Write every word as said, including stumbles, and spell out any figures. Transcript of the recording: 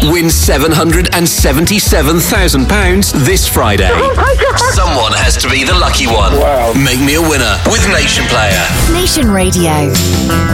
Win seven hundred seventy-seven thousand pounds this Friday. Oh my God. Someone has to be the lucky one. Wow. Make me a winner with Nation Player. Nation Radio.